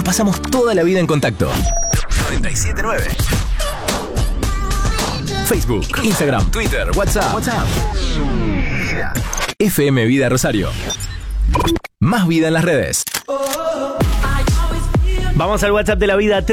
nos pasamos toda la vida en contacto. 979. Facebook, Instagram, Twitter, WhatsApp. FM Vida Rosario. Más vida en las redes. Vamos al WhatsApp de la vida,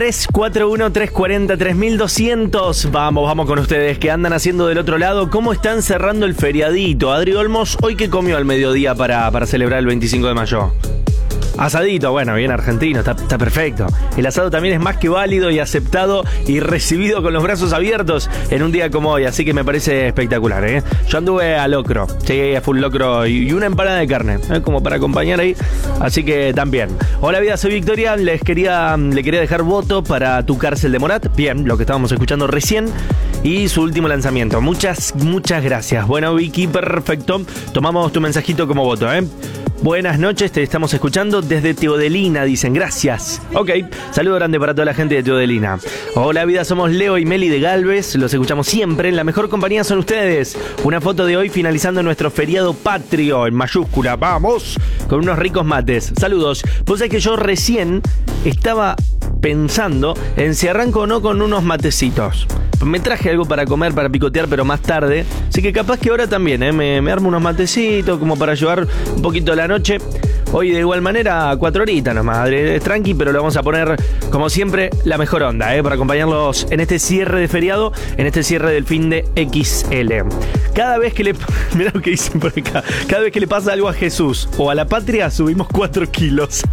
341-340-3200. Vamos con ustedes. ¿Qué andan haciendo del otro lado? ¿Cómo están cerrando el feriadito? Adri Olmos, ¿hoy qué comió al mediodía para celebrar el 25 de mayo? Asadito, bueno, bien argentino, está perfecto. El asado también es más que válido y aceptado y recibido con los brazos abiertos en un día como hoy, así que me parece espectacular, ¿eh? Yo anduve a locro, sí, a full locro y una empanada de carne, como para acompañar ahí, así que también. Hola vida, soy Victoria, le quería dejar voto para Tu Cárcel de Morat, bien, lo que estábamos escuchando recién, y su último lanzamiento. Muchas gracias. Bueno, Vicky, perfecto, tomamos tu mensajito como voto, ¿eh? Buenas noches, te estamos escuchando desde Teodelina, dicen, gracias. Ok, saludo grande para toda la gente de Teodelina. Hola vida, somos Leo y Meli de Galvez, los escuchamos siempre, en la mejor compañía son ustedes. Una foto de hoy finalizando nuestro feriado patrio, en mayúscula, vamos, con unos ricos mates. Saludos, vos sabés que yo recién estaba pensando en si arranco o no con unos matecitos. Me traje algo para comer, para picotear, pero más tarde. Así que capaz que ahora también, me armo unos matecitos como para llevar un poquito la noche. Hoy de igual manera 4 horitas nomás, es tranqui, pero le vamos a poner, como siempre, la mejor onda, para acompañarlos en este cierre de feriado, en este cierre del fin de XL. Cada vez que mirá lo que dicen por acá, cada vez que le pasa algo a Jesús o a la patria, subimos 4 kilos.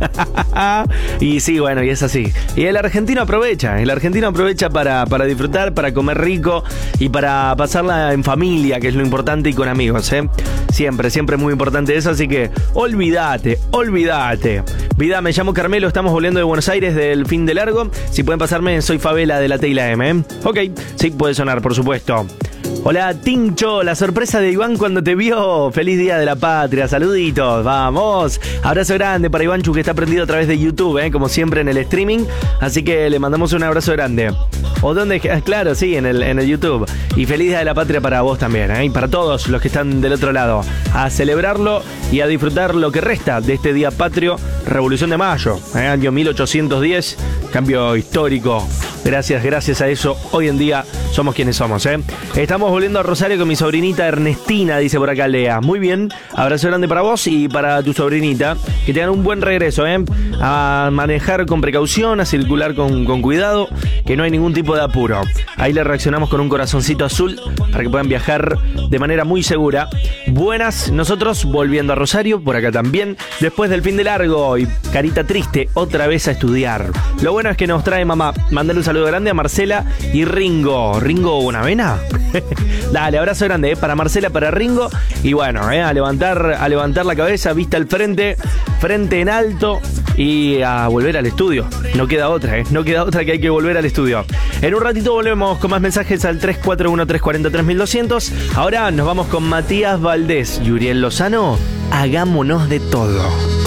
Y sí, bueno, y es así. Y el argentino aprovecha para disfrutar, para comer rico y para pasarla en familia, que es lo importante, y con amigos, Siempre muy importante eso, así que olvídate. Vida, me llamo Carmelo, estamos volviendo de Buenos Aires del fin de largo. Si pueden pasarme, soy Favela de la T y la M, Ok, sí, puede sonar, por supuesto. Hola, Tincho, la sorpresa de Iván cuando te vio. Feliz Día de la Patria, saluditos, vamos. Abrazo grande para Ivanchu, que está prendido a través de YouTube, como siempre en el streaming. Así que le mandamos un abrazo grande. ¿O dónde? Claro, sí, en el YouTube. Y feliz Día de la Patria para vos también, y para todos los que están del otro lado. A celebrarlo y a disfrutar lo que resta de este día patrio, Revolución de Mayo, año 1810, cambio histórico. Gracias a eso, hoy en día somos quienes somos, Estamos volviendo a Rosario con mi sobrinita Ernestina, dice por acá Lea. Muy bien, abrazo grande para vos y para tu sobrinita. Que tengan un buen regreso, A manejar con precaución, a circular con cuidado, que no hay ningún tipo de apuro. Ahí le reaccionamos con un corazoncito azul para que puedan viajar de manera muy segura. Buenas, nosotros volviendo a Rosario, por acá también, después del fin de largo y carita triste, otra vez a estudiar. Lo bueno es que nos trae mamá. Mandale un saludo grande a Marcela y Ringo. ¿Ringo Bonavena? Dale, abrazo grande, para Marcela, para Ringo. Y bueno, a levantar la cabeza, vista al frente en alto y a volver al estudio. No queda otra, no queda otra que hay que volver al estudio. En un ratito volvemos con más mensajes al 341-340-3200. Ahora nos vamos con Matías Valdés y Uriel Lozano. Hagámonos de todo.